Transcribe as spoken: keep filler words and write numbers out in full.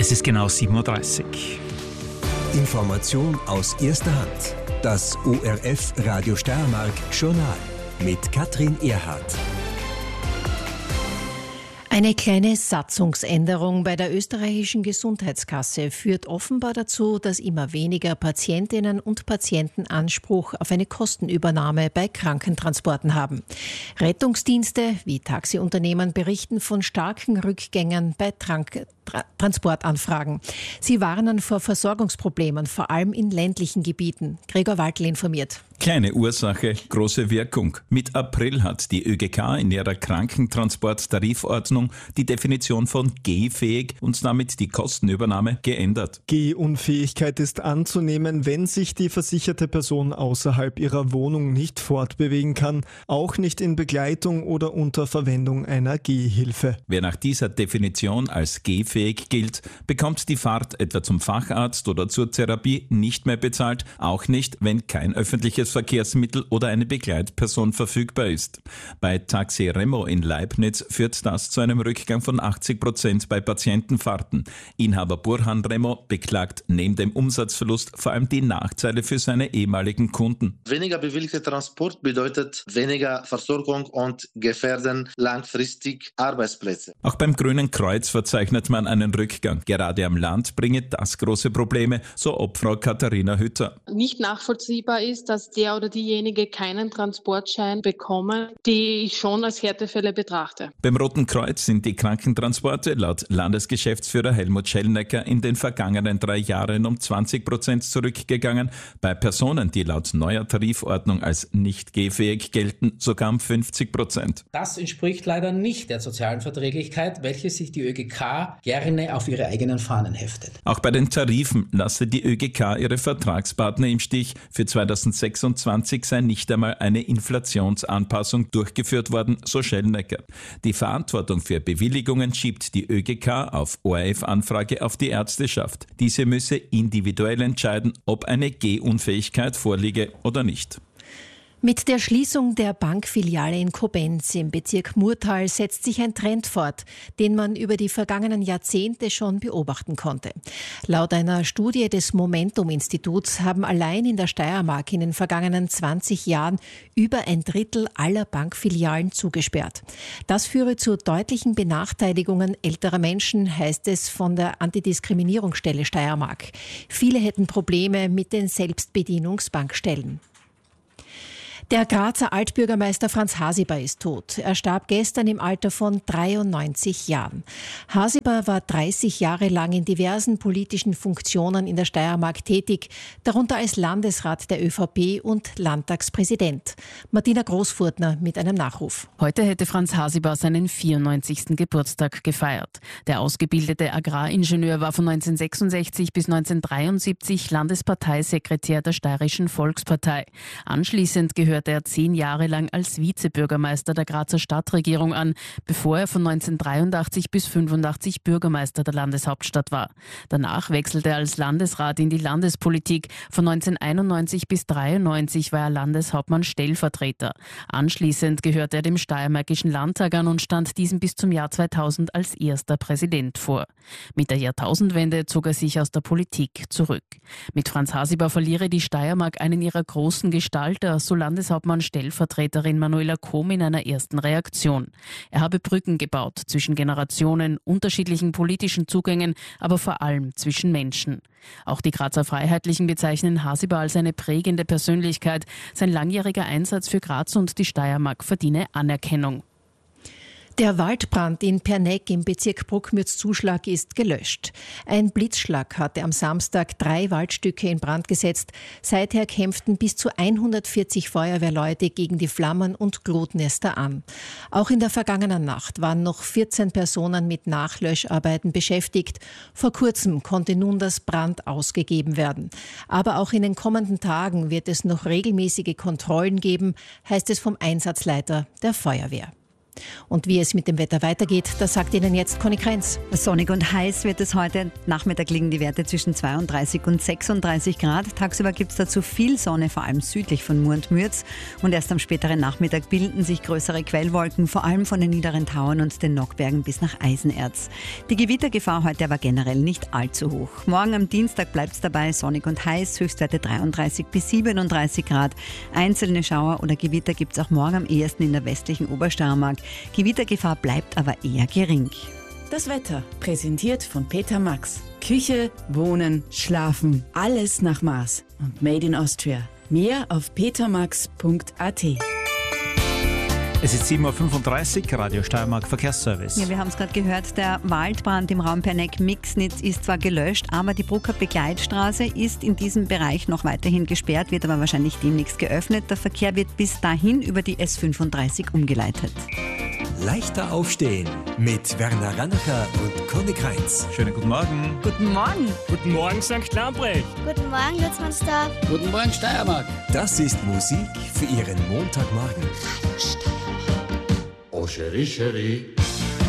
Es ist genau sieben Uhr dreißig. Information aus erster Hand. Das O R F Radio Steiermark Journal mit Katrin Erhardt. Eine kleine Satzungsänderung bei der österreichischen Gesundheitskasse führt offenbar dazu, dass immer weniger Patientinnen und Patienten Anspruch auf eine Kostenübernahme bei Krankentransporten haben. Rettungsdienste wie Taxiunternehmen berichten von starken Rückgängen bei Trank- Tra- Transportanfragen. Sie warnen vor Versorgungsproblemen, vor allem in ländlichen Gebieten. Gregor Waldl informiert. Kleine Ursache, große Wirkung. Mit April hat die ÖGK in ihrer Krankentransport-Tarifordnung die Definition von gehfähig und damit die Kostenübernahme geändert. Gehunfähigkeit ist anzunehmen, wenn sich die versicherte Person außerhalb ihrer Wohnung nicht fortbewegen kann, auch nicht in Begleitung oder unter Verwendung einer Gehhilfe. Wer nach dieser Definition als gehfähig gilt, bekommt die Fahrt etwa zum Facharzt oder zur Therapie nicht mehr bezahlt, auch nicht, wenn kein öffentliches Verkehrsmittel oder eine Begleitperson verfügbar ist. Bei Taxi Remo in Leibniz führt das zu einem Rückgang von achtzig Prozent bei Patientenfahrten. Inhaber Burhan Remo beklagt neben dem Umsatzverlust vor allem die Nachteile für seine ehemaligen Kunden. Weniger bewilligter Transport bedeutet weniger Versorgung und gefährden langfristig Arbeitsplätze. Auch beim Grünen Kreuz verzeichnet man einen Rückgang. Gerade am Land bringe das große Probleme, so Obfrau Katharina Hütter. Nicht nachvollziehbar ist, dass der oder diejenige keinen Transportschein bekommen, die ich schon als Härtefälle betrachte. Beim Roten Kreuz sind die Krankentransporte laut Landesgeschäftsführer Helmut Schellnecker in den vergangenen drei Jahren um zwanzig Prozent zurückgegangen. Bei Personen, die laut neuer Tarifordnung als nicht gehfähig gelten, sogar um fünfzig Prozent. Das entspricht leider nicht der sozialen Verträglichkeit, welche sich die ÖGK gerne auf ihre eigenen Fahnen heftet. Auch bei den Tarifen lasse die ÖGK ihre Vertragspartner im Stich. Für zweitausendsechsundzwanzig sei nicht einmal eine Inflationsanpassung durchgeführt worden, so Schellnecker. Die Verantwortung für Bewilligungen schiebt die ÖGK auf O R F-Anfrage auf die Ärzteschaft. Diese müsse individuell entscheiden, ob eine Gehunfähigkeit vorliege oder nicht. Mit der Schließung der Bankfiliale in Koblenz im Bezirk Murtal setzt sich ein Trend fort, den man über die vergangenen Jahrzehnte schon beobachten konnte. Laut einer Studie des Momentum-Instituts haben allein in der Steiermark in den vergangenen zwanzig Jahren über ein Drittel aller Bankfilialen zugesperrt. Das führe zu deutlichen Benachteiligungen älterer Menschen, heißt es von der Antidiskriminierungsstelle Steiermark. Viele hätten Probleme mit den Selbstbedienungsbankstellen. Der Grazer Altbürgermeister Franz Hasiber ist tot. Er starb gestern im Alter von dreiundneunzig Jahren. Hasiber war dreißig Jahre lang in diversen politischen Funktionen in der Steiermark tätig, darunter als Landesrat der ÖVP und Landtagspräsident. Martina Großfurtner mit einem Nachruf. Heute hätte Franz Hasiber seinen vierundneunzigsten Geburtstag gefeiert. Der ausgebildete Agraringenieur war von neunzehnhundertsechsundsechzig bis neunzehnhundertdreiundsiebzig Landesparteisekretär der Steirischen Volkspartei. Anschließend gehörte er zehn Jahre lang als Vizebürgermeister der Grazer Stadtregierung an, bevor er von neunzehnhundertdreiundachtzig bis fünfundachtzig Bürgermeister der Landeshauptstadt war. Danach wechselte er als Landesrat in die Landespolitik. Von neunzehnhunderteinundneunzig bis dreiundneunzig war er Landeshauptmann Stellvertreter. Anschließend gehörte er dem Steiermärkischen Landtag an und stand diesem bis zum Jahr zweitausend als erster Präsident vor. Mit der Jahrtausendwende zog er sich aus der Politik zurück. Mit Franz Hasiber verliere die Steiermark einen ihrer großen Gestalter, so Landeshauptmann Stellvertreterin Manuela Kohm in einer ersten Reaktion. Er habe Brücken gebaut zwischen Generationen, unterschiedlichen politischen Zugängen, aber vor allem zwischen Menschen. Auch die Grazer Freiheitlichen bezeichnen Hasiber als eine prägende Persönlichkeit. Sein langjähriger Einsatz für Graz und die Steiermark verdiene Anerkennung. Der Waldbrand in Perneck im Bezirk Bruckmürzzuschlag ist gelöscht. Ein Blitzschlag hatte am Samstag drei Waldstücke in Brand gesetzt. Seither kämpften bis zu hundertvierzig Feuerwehrleute gegen die Flammen und Glutnester an. Auch in der vergangenen Nacht waren noch vierzehn Personen mit Nachlöscharbeiten beschäftigt. Vor kurzem konnte nun das Brand ausgegeben werden. Aber auch in den kommenden Tagen wird es noch regelmäßige Kontrollen geben, heißt es vom Einsatzleiter der Feuerwehr. Und wie es mit dem Wetter weitergeht, das sagt Ihnen jetzt Conny Krenz. Sonnig und heiß wird es heute. Nachmittag liegen die Werte zwischen zweiunddreißig und sechsunddreißig Grad. Tagsüber gibt es dazu viel Sonne, vor allem südlich von Mur und Mürz. Und erst am späteren Nachmittag bilden sich größere Quellwolken, vor allem von den niederen Tauern und den Nockbergen bis nach Eisenerz. Die Gewittergefahr heute aber generell nicht allzu hoch. Morgen am Dienstag bleibt es dabei sonnig und heiß, Höchstwerte dreiunddreißig bis siebenunddreißig Grad. Einzelne Schauer oder Gewitter gibt es auch morgen am ehesten in der westlichen Obersteiermark. Gewittergefahr bleibt aber eher gering. Das Wetter, präsentiert von Peter Max. Küche, Wohnen, Schlafen, alles nach Maß. Und made in Austria. Mehr auf petermax punkt a t. Es ist sieben Uhr fünfunddreißig, Radio Steiermark Verkehrsservice. Ja, wir haben es gerade gehört, der Waldbrand im Raum Perneck-Mixnitz ist zwar gelöscht, aber die Brucker Begleitstraße ist in diesem Bereich noch weiterhin gesperrt, wird aber wahrscheinlich demnächst geöffnet. Der Verkehr wird bis dahin über die S fünfunddreißig umgeleitet. Leichter aufstehen mit Werner Rannacher und Conny Krenz. Schönen guten Morgen. Guten Morgen. Guten Morgen, Sankt Lamprecht. Guten Morgen, Lützmannsdorf. Guten Morgen, Steiermark. Das ist Musik für Ihren Montagmorgen. Oh, Cherie, Cherie.